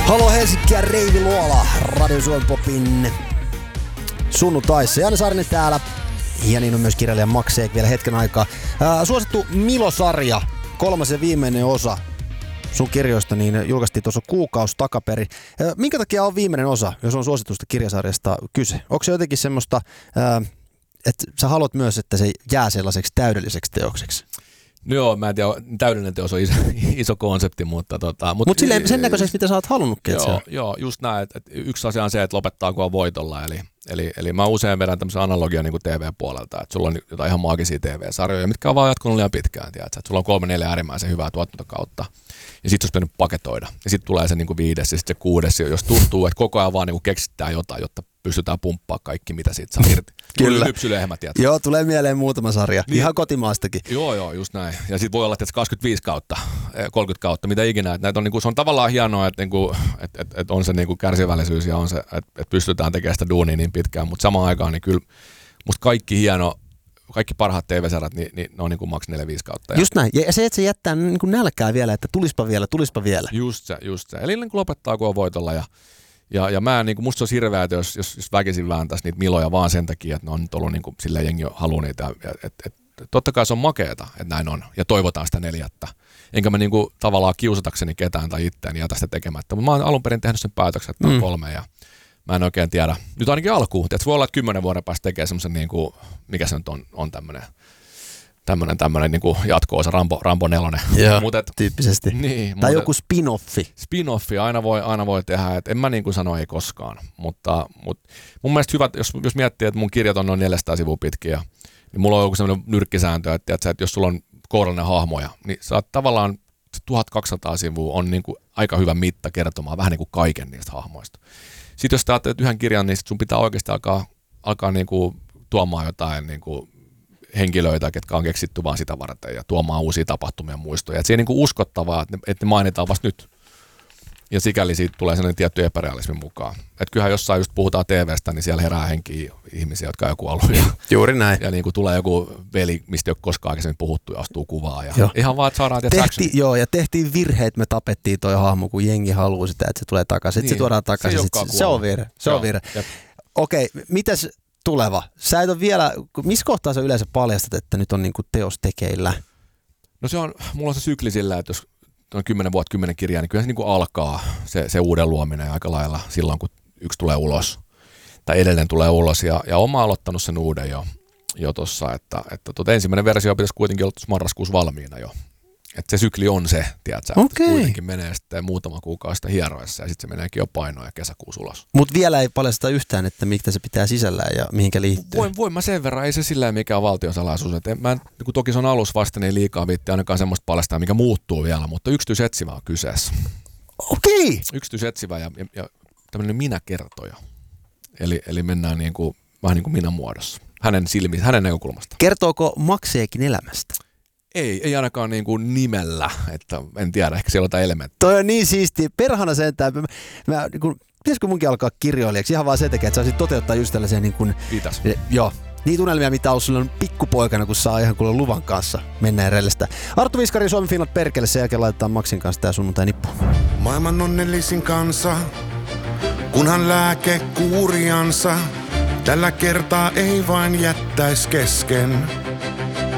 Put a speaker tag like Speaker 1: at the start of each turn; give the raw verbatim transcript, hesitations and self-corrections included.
Speaker 1: Halo Helsinki ja Reivi Luola, Radio Suomen Popin sunnuntaissa. Janne Saarinen täällä. Ja niin on myös kirjailija Max Eek vielä hetken aikaa. Ää, suosittu Milo-sarja, kolmas ja viimeinen osa sun kirjoista, niin julkaistiin tuossa kuukausi takaperi. Ää, minkä takia on viimeinen osa, jos on suositusta kirjasarjasta kyse? Onko se jotenkin semmoista, ää, että sä haluat myös, että se jää sellaiseksi täydelliseksi teokseksi?
Speaker 2: No joo, mä en tiedä, täydellinen teos on iso, iso konsepti, mutta... Tota,
Speaker 1: Mutta Mut silleen sen näköiseksi, mitä sä oot halunnutkin.
Speaker 2: Joo, joo, just näin, että et yksi asia on se, että lopettaa kun on voitolla, eli, eli, eli mä usein vedän tämmöisen analogian niin kuin T V-puolelta, että sulla on jotain ihan maagisia T V-sarjoja, mitkä on vaan jatkunut liian pitkään, tiedätkö? Että sulla on kolme, neljä äärimmäisen hyvää tuotantokautta, ja sit olisi pitänyt paketoida, ja sitten tulee se niin kuin viides ja sitten se kuudes, jos tuntuu, että koko ajan vaan niin kuin keksitään jotain, jotta pystytään pumppaamaan kaikki, mitä siitä saa irti.
Speaker 1: Kyllä.
Speaker 2: Lypsylehmä, tiedätkö?
Speaker 1: Joo, tulee mieleen muutama sarja. Niin. Ihan kotimaastakin.
Speaker 2: Joo, joo, just näin. Ja sitten voi olla, että kaksikymmentäviisi kautta, kolmekymmentä kautta, mitä ikinä. Näitä on, niinku, se on tavallaan hienoa, että niinku, et, et, et on se niinku kärsivällisyys ja on se, että et pystytään tekemään sitä duunia niin pitkään. Mutta samaan aikaan niin kyllä musta kaikki hieno, kaikki parhaat T V-sarjat, niin, niin ne on niinku maks neljä viisi kautta.
Speaker 1: Just näin. Ja se, että se jättää niinku nälkää vielä, että tulispa vielä, tulispa vielä.
Speaker 2: Just se, just se. Eli niin lopettaa, kun on voitolla ja Ja, ja mä, niin kuin, musta se olisi hirveä, että jos, jos, jos väkisin vääntäisi niitä miloja vaan sen takia, että ne on nyt ollut niin kuin, silleen jengi haluaa niitä. Ja, et, et, totta kai se on makeeta, että näin on. Ja toivotaan sitä neljättä. Enkä mä niin kuin, tavallaan kiusatakseni ketään tai itseäni jätä sitä tekemättä. Mutta mä oon alun perin tehnyt sen päätöksen, että mm. on kolme. Ja mä en oikein tiedä. Nyt ainakin alkuun. Että voi olla, että kymmenen vuoden päästä tekee semmoisen, niin kuin, mikä se nyt on, on tämmöinen. Tämmöinen, tämmöinen niin jatko-osa, Rambo, Rambo nelonen.
Speaker 1: Joo, mut et, tyyppisesti.
Speaker 2: Niin,
Speaker 1: tai joku spin-offi.
Speaker 2: Spin-offi aina voi, aina voi tehdä, että en mä niin kuin sano ei koskaan. Mutta, mutta mun mielestä hyvä, jos, jos miettii, että mun kirjat on noin neljäsataa sivua pitkiä, niin mulla on joku sellainen nyrkkisääntö, että, että, että jos sulla on kourallinen hahmoja, niin sä oot tavallaan tuhatkaksisataa sivua on niin kuin aika hyvä mitta kertomaan vähän niin kuin kaiken niistä hahmoista. Sitten jos sä teet yhden kirjan, niin sun pitää oikeasti alkaa, alkaa niin kuin tuomaan jotain niin kuin henkilöitä, ketkä on keksitty vaan sitä varten ja tuomaan uusia tapahtumia ja muistoja. Että se ei niin uskottavaa, että ne, että ne mainitaan vasta nyt. Ja sikäli siitä tulee sellainen tietty epärealismi mukaan. Että kyllähän jossain just puhutaan T V:stä, niin siellä herää henkiä ihmisiä, jotka on joku ollut. Ja,
Speaker 1: juuri näin.
Speaker 2: Ja niin kuin tulee joku veli, mistä ei ole koskaan aikaisemmin puhuttu ja astuu kuvaa. Ja ihan vaan, että saadaan tietää
Speaker 1: Tehti, joo, ja tehtiin virheet, me tapettiin toi hahmo, kun jengi haluaa sitä, että se tulee takaisin. Niin, se tuodaan takaisin. Se, se on virhe. Se on virhe. Okei, mitäs tuleva? Sä et ole vielä, missä kohtaa sä yleensä paljastat, että nyt on niinku teos tekeillä?
Speaker 2: No se on, mulla on se sykli sillä, että jos on kymmenen vuotta, kymmenen kirjaa, niin kyllä se niinku alkaa se, se uuden luominen aika lailla silloin, kun yksi tulee ulos. Tai edellinen tulee ulos. Ja, ja oma aloittanut sen uuden jo, jo tossa, että, että tuota, ensimmäinen versio pitäisi kuitenkin olla marraskuussa valmiina jo. Että se sykli on se, tiedätkö, okay. Että kuitenkin menee sitten muutama kuukausi sitä hieroessa ja sitten se meneekin jo painoon ja kesäkuussa ulos.
Speaker 1: Mutta vielä ei paljasta yhtään, että mitkä se pitää sisällään ja mihinkä liittyy.
Speaker 2: Voin, voin mä sen verran, ei se sillä mikään valtiosalaisuus. Et mä en, kun toki se on alus vasta, niin liikaa viitti ainakaan semmoista paljastaa, mikä muuttuu vielä, mutta yksityisetsivä on kyseessä.
Speaker 1: Okei! Okay.
Speaker 2: Yksityisetsivä ja, ja, ja tämmöinen minäkertoja. Eli, eli mennään niin kuin, vähän niin kuin minä muodossa, hänen silmissä, hänen näkökulmasta.
Speaker 1: Kertooko Max Eekin elämästä?
Speaker 2: Ei, ei ainakaan niin kuin nimellä, että en tiedä, ehkä siellä on jotain elementtejä.
Speaker 1: Toi on niin siistiä. Perhana sentään. Mä, mä, niin kuin, pitäisikö munkin alkaa kirjoilijaksi? Ihan vaan sen takia, että saisit toteuttaa just tällaisia niin kuin,
Speaker 2: Kiitos.
Speaker 1: Joo. Niitä unelmia, mitä on ollut silloin pikkupoikana, kun saa ihan kuule luvan kanssa mennä ja rellestä. Arttu Viskari, Suomi Finland perkele, sen jälkeen laitetaan Maxin kanssa tää sunnuntai nippu.
Speaker 3: Maailman onnellisin kansa, kunhan lääke kuuriansa, tällä kertaa ei vain jättäis kesken.